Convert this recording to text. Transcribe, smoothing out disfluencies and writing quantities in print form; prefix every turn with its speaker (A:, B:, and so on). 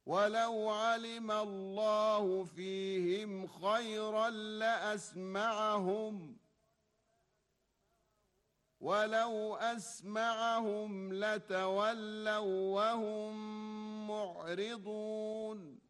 A: ولو علم الله فيهم خيرا لأسمعهم ولو أسمعهم لتولوا وهم معرضون